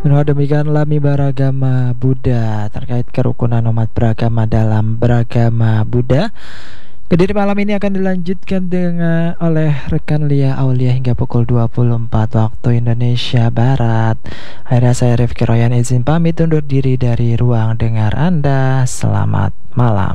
Nah, demikianlah mimbar agama Buddha terkait kerukunan umat beragama dalam beragama Buddha. Kediri malam ini akan dilanjutkan dengan oleh rekan Lia Aulia hingga pukul 24 waktu Indonesia Barat. Akhirnya saya Rifki Royan izin pamit undur diri dari ruang dengar Anda. Selamat malam.